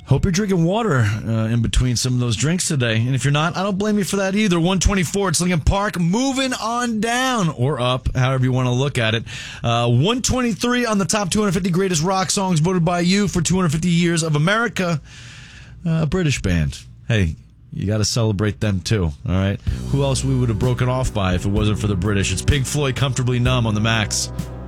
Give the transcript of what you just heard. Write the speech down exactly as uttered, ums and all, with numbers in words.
Hope you're drinking water uh, in between some of those drinks today. And if you're not, I don't blame you for that either. one twenty-four, it's Lincoln Park. Moving on down or up, however you want to look at it. Uh, one twenty-three on the top two hundred fifty greatest rock songs voted by you for two hundred fifty years of America. Uh, a British band. Hey, you got to celebrate them too, all right? Who else we would have broken off by if it wasn't for the British? It's Pink Floyd, Comfortably Numb on the Max.